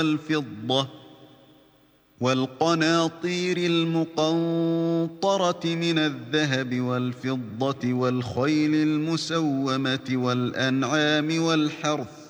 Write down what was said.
والفضة والقناطير المقنطرة من الذهب والفضة والخيل المسومة والأنعام والحرث